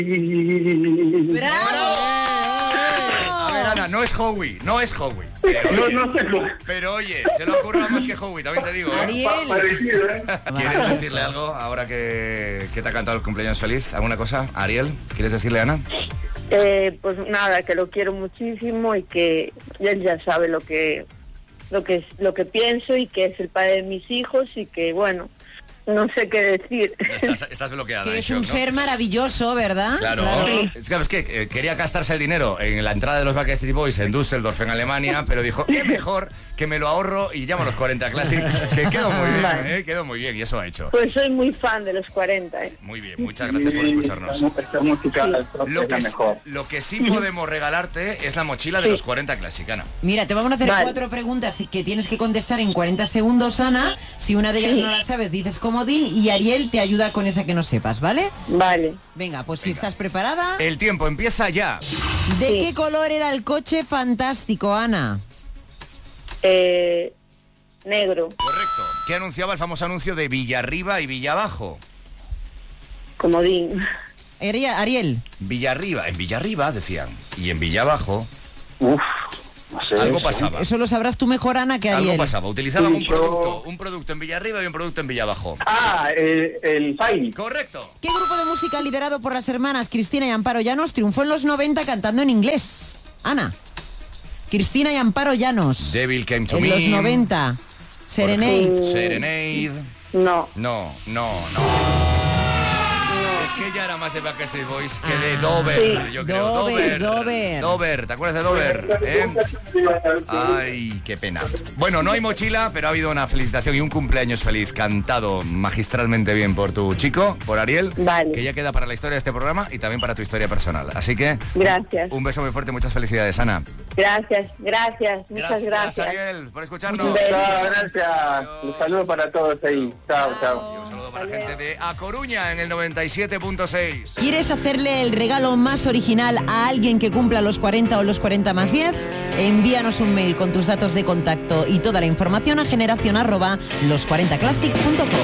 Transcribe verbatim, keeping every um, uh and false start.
¡Bravo! A ver, Ana, no es Howie, no es Howie. Pero, No, oye, no sé. pero oye, se le ocurra más que Howie, también te digo, ¿eh? Ariel. Parecido, ¿eh? ¿Quieres decirle algo ahora que, que te ha cantado el cumpleaños feliz? ¿Alguna cosa? Ariel, ¿quieres decirle a Ana? Eh, pues nada, que lo quiero muchísimo y que él ya sabe lo que, lo que, lo que pienso y que es el padre de mis hijos y que, bueno, no sé qué decir. Estás, estás bloqueada. Que en es shock, un ¿no? ser maravilloso, ¿verdad? Claro, Sí. es que, es que eh, quería gastarse el dinero en la entrada de los Backstreet Boys en Düsseldorf, en Alemania, pero dijo, qué mejor que me lo ahorro y llamo a los cuarenta Classic, que quedó muy bien, Vale. eh, quedó muy bien y eso ha hecho. Pues soy muy fan de los cuarenta, ¿eh? Muy bien, muchas gracias por escucharnos. Esta, esta música Sí. Lo es la que, mejor. lo que sí podemos regalarte es la mochila de Sí. los cuarenta Classic, Ana. Mira, te vamos a hacer Vale. cuatro preguntas que tienes que contestar en cuarenta segundos, Ana. Si una de ellas Sí. no la sabes, dices comodín y Ariel te ayuda con esa que no sepas, ¿vale? Vale. Venga, pues si Venga. estás preparada. El tiempo empieza ya. ¿De Sí. qué color era el coche fantástico, Ana? Eh, negro, Correcto. ¿Qué anunciaba el famoso anuncio de Villarriba y Villabajo? comodín. Ariel, Ariel. Villarriba, en Villarriba decían, y en Villabajo Uf, no sé. algo sí. pasaba. Eso lo sabrás tú mejor, Ana, que Ariel. Algo pasaba. Utilizaban Sí, un yo- producto, un producto en Villarriba y un producto en Villabajo. Ah, el, el Fine. Correcto. ¿Qué grupo de música liderado por las hermanas Cristina y Amparo Llanos triunfó en los noventa cantando en inglés? Ana. Cristina y Amparo Llanos. Devil Came to en Me. los noventa. Serenade. Serenade. No, No, no, no. Es que ella era más de Backstreet Boys que de Dover, Sí. yo creo. Dover, Dover. Dover. Dover, ¿te acuerdas de Dover? ¿Eh? Ay, qué pena. Bueno, no hay mochila, pero ha habido una felicitación y un cumpleaños feliz cantado magistralmente bien por tu chico, por Ariel, Vale. que ya queda para la historia de este programa y también para tu historia personal. Así que gracias. un beso muy fuerte y muchas felicidades, Ana. Gracias, gracias, muchas gracias. Ariel, por escucharnos. Un beso. Chao, gracias. Un saludo para todos ahí. Chao, chao. Y un saludo para la gente de A Coruña en el noventa y siete punto seis. ¿Quieres hacerle el regalo más original a alguien que cumpla los cuarenta o los cuarenta más diez? Envíanos un mail con tus datos de contacto y toda la información a generación arroba los cuarenta classic punto com.